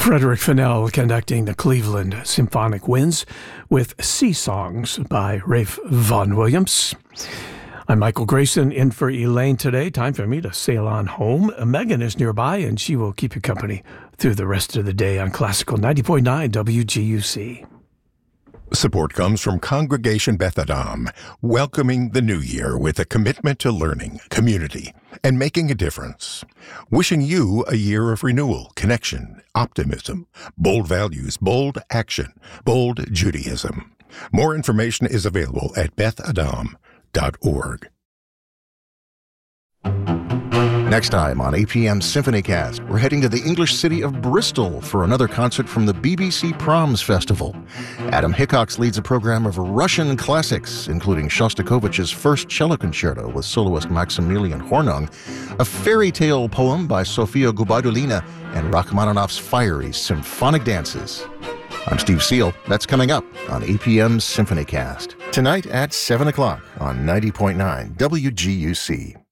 Frederick Fennell conducting the Cleveland Symphonic Winds with Sea Songs by Rafe Vaughan Williams. I'm Michael Grayson in for Elaine today. Time for me to sail on home. Megan is nearby and she will keep you company through the rest of the day on Classical 90.9 WGUC. Support comes from Congregation Beth Adam, welcoming the new year with a commitment to learning, community, and making a difference. Wishing you a year of renewal, connection, optimism, bold values, bold action, bold Judaism. More information is available at bethadam.org. Next time on APM SymphonyCast, we're heading to the English city of Bristol for another concert from the BBC Proms Festival. Adam Hickox leads a program of Russian classics, including Shostakovich's First Cello Concerto with soloist Maximilian Hornung, a fairy tale poem by Sofia Gubaidulina, and Rachmaninoff's fiery symphonic dances. I'm Steve Seal. That's coming up on APM SymphonyCast. Tonight at 7 o'clock on 90.9 WGUC.